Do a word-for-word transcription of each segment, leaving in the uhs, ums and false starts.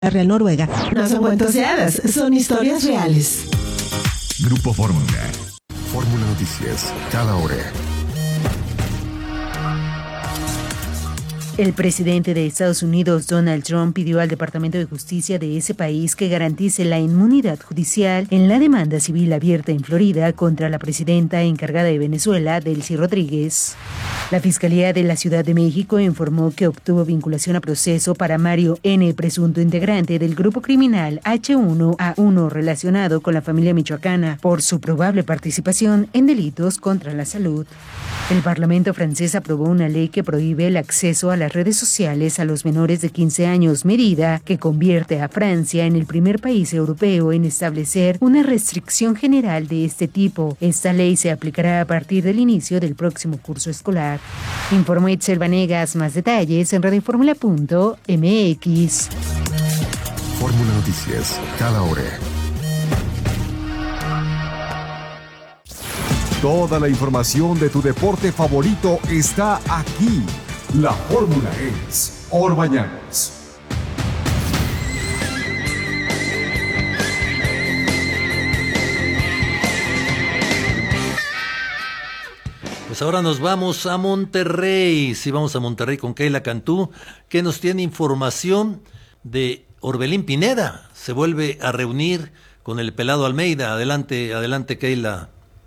Real Noruega. No son cuentoseadas, son historias reales. Grupo Fórmula. Fórmula Noticias, cada hora. El presidente de Estados Unidos, Donald Trump, pidió al Departamento de Justicia de ese país que garantice la inmunidad judicial en la demanda civil abierta en Florida contra la presidenta encargada de Venezuela, Delcy Rodríguez. La Fiscalía de la Ciudad de México informó que obtuvo vinculación a proceso para Mario N., presunto integrante del grupo criminal H uno A uno relacionado con la familia michoacana, por su probable participación en delitos contra la salud. El Parlamento francés aprobó una ley que prohíbe el acceso a las redes sociales a los menores de quince años, medida que convierte a Francia en el primer país europeo en establecer una restricción general de este tipo. Esta ley se aplicará a partir del inicio del próximo curso escolar. Informó Itzel Vanegas. Más detalles en radioformula punto m x. Fórmula Noticias, cada hora. Toda la información de tu deporte favorito está aquí. La fórmula es Orbañanos. Pues ahora nos vamos a Monterrey. Sí, vamos a Monterrey con Keila Cantú, que nos tiene información de Orbelín Pineda. Se vuelve a reunir con el pelado Almeida. Adelante, adelante, Keila.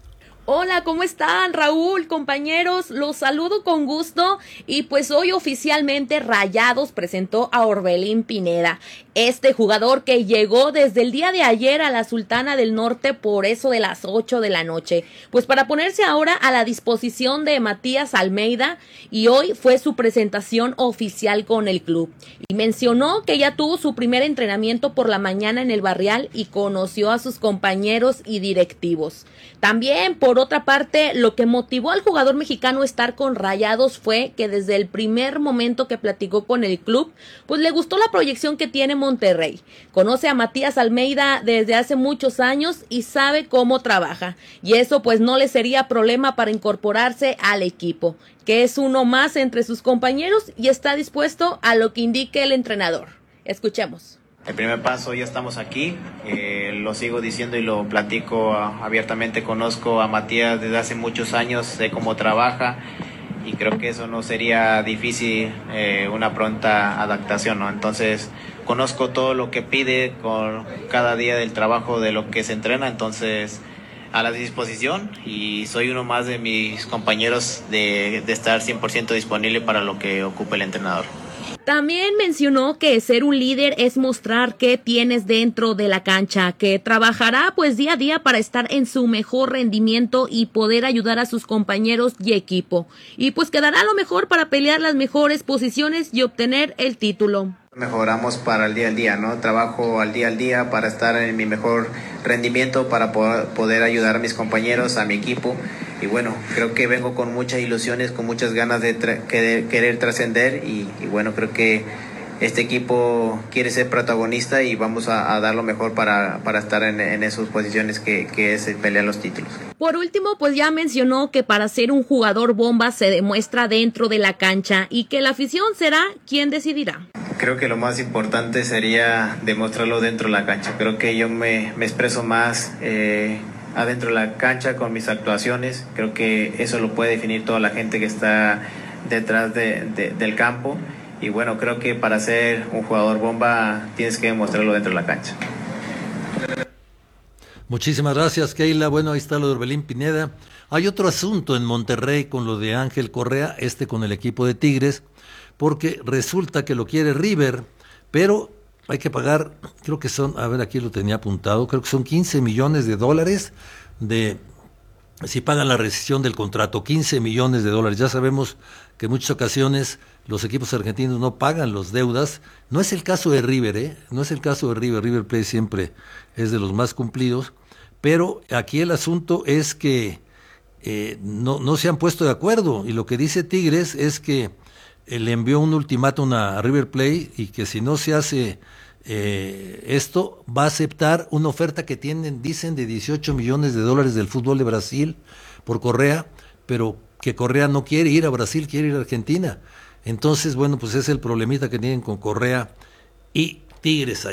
Hola, ¿cómo están, Raúl, compañeros? Los saludo con gusto y pues hoy oficialmente Rayados presentó a Orbelín Pineda, este jugador que llegó desde el día de ayer a la Sultana del Norte por eso de las ocho de la noche, pues para ponerse ahora a la disposición de Matías Almeida, y hoy fue su presentación oficial con el club. Y mencionó que ya tuvo su primer entrenamiento por la mañana en el Barrial y conoció a sus compañeros y directivos. También, por otra parte, lo que motivó al jugador mexicano a estar con Rayados fue que desde el primer momento que platicó con el club, pues le gustó la proyección que tiene Monterrey. Conoce a Matías Almeida desde hace muchos años y sabe cómo trabaja. Y eso pues no le sería problema para incorporarse al equipo, que es uno más entre sus compañeros y está dispuesto a lo que indique el entrenador. Escuchemos. El primer paso, ya estamos aquí, eh, lo sigo diciendo y lo platico uh, abiertamente, conozco a Matías desde hace muchos años, sé cómo trabaja y creo que eso no sería difícil, eh, una pronta adaptación, ¿no? Entonces, conozco todo lo que pide con cada día del trabajo, de lo que se entrena, entonces a la disposición, y soy uno más de mis compañeros de, de estar cien por ciento disponible para lo que ocupe el entrenador. También mencionó que ser un líder es mostrar qué tienes dentro de la cancha, que trabajará pues día a día para estar en su mejor rendimiento y poder ayudar a sus compañeros y equipo. Y pues quedará lo mejor para pelear las mejores posiciones y obtener el título. Mejoramos para el día al día, ¿no? Trabajo al día al día para estar en mi mejor rendimiento, para poder ayudar a mis compañeros, a mi equipo. Y bueno, creo que vengo con muchas ilusiones, con muchas ganas de tra- querer, querer trascender y, y bueno, creo que este equipo quiere ser protagonista y vamos a, a dar lo mejor para, para estar en, en esas posiciones que, que es pelear los títulos. Por último, pues ya mencionó que para ser un jugador bomba se demuestra dentro de la cancha y que la afición será quien decidirá. Creo que lo más importante sería demostrarlo dentro de la cancha. Creo que yo me, me expreso más eh, adentro de la cancha con mis actuaciones. Creo que eso lo puede definir toda la gente que está detrás de, de, del campo. Y bueno, creo que para ser un jugador bomba tienes que demostrarlo dentro de la cancha. Muchísimas gracias, Keila. Bueno, ahí está lo de Orbelín Pineda. Hay otro asunto en Monterrey con lo de Ángel Correa, este con el equipo de Tigres, porque resulta que lo quiere River, pero hay que pagar, creo que son, a ver, aquí lo tenía apuntado, creo que son quince millones de dólares de, si pagan la rescisión del contrato, quince millones de dólares. Ya sabemos que en muchas ocasiones los equipos argentinos no pagan las deudas. No es el caso de River, ¿eh? No es el caso de River. River Plate siempre es de los más cumplidos, pero aquí el asunto es que eh, no, no se han puesto de acuerdo, y lo que dice Tigres es que eh, le envió un ultimátum a River Plate y que si no se hace eh, esto, va a aceptar una oferta que tienen, dicen, de dieciocho millones de dólares del fútbol de Brasil por Correa, pero que Correa no quiere ir a Brasil, quiere ir a Argentina. Entonces, bueno, pues es el problemita que tienen con Correa. Y Tigres